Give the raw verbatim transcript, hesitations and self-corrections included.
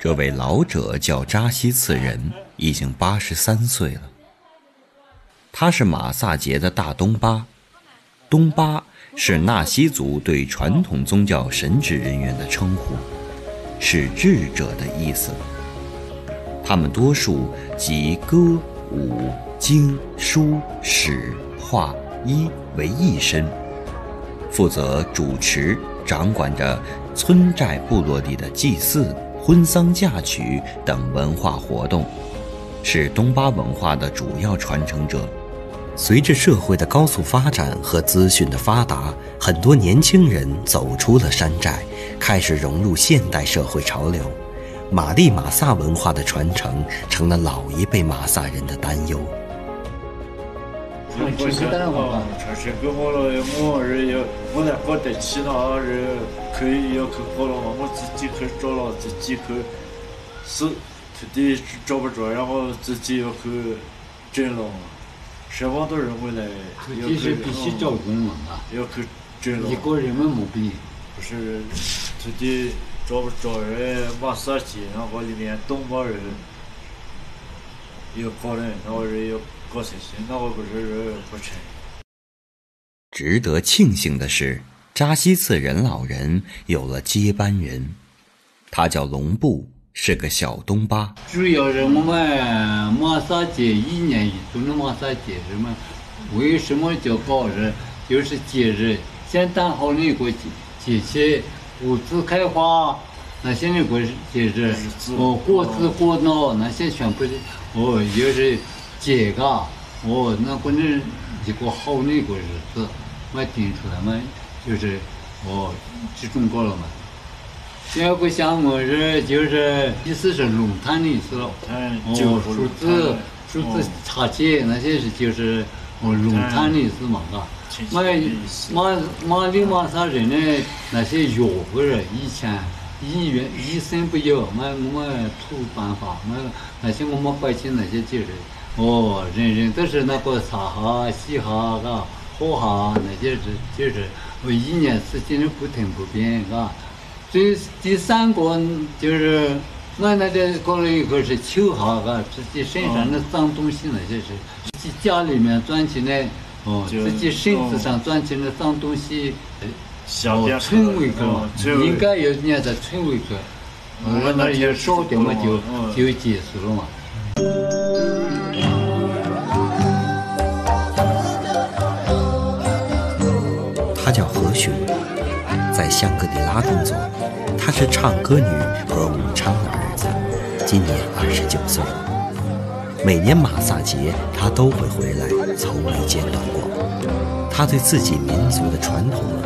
这位老者叫扎西次仁，已经八十三岁了。他是马萨节的大东巴，东巴是纳西族对传统宗教神职人员的称呼，是智者的意思。他们多数集歌、舞、经、书、史、画、医为一身，负责主持掌管着村寨部落里的祭祀、婚丧嫁娶等文化活动，是东巴文化的主要传承者。随着社会的高速发展和资讯的发达，很多年轻人走出了山寨，开始融入现代社会潮流。玛丽马萨文化的传承成了老一辈马萨人的担忧。 我现在哦，传承给我了，我儿要我来搞得起了，儿可以要去搞了嘛，我自己去找了，自己去是土地找不着，然后自己要去整了。什么都认为来， 土地是必须找工嘛啊， 要去整了。 一个人们没必不是土地找不着人，马萨节，然后里面东巴人要搞人，然后人要搞才行，那我不是人不成。 值得庆幸的是，扎西次仁老人有了接班人，他叫龙布，是个小东巴。 主要是我们马萨节一年一度的马萨节日嘛，为什么叫搞日？就是节日先谈好那个节节气，物资开花，那些那个节日，哦，果子果脑那些全部的，哦，也是节嘎，哦，那个那一个好那个日子，我定出来嘛，就是哦，集中搞了嘛。第二个项目是就是意思是龙潭的意思了，哦，数字数字茶节那些是就是哦龙潭的意思嘛，嘎。马马马里马萨人呢那些药个人以前医院医生不有，嘛我们土办法，嘛那些我们百姓那些节日，哦，人人都是那个擦哈洗哈嘎，喝哈那些是节日，我一年四季的不停不变，嘎。最第三个就是我那个搞了一个是秋哈个，自己身上的脏东西那些是，自己家里面赚钱的，哦，自己身子上赚钱的脏东西，哦，存为个嘛，应该有人在存为个，我那也少点嘛就就结束了嘛。 他叫何雄，在香格里拉工作。他是唱歌女和武昌的儿子，今年二十九岁。每年马萨节他都会回来，从没间断过。他对自己民族的传统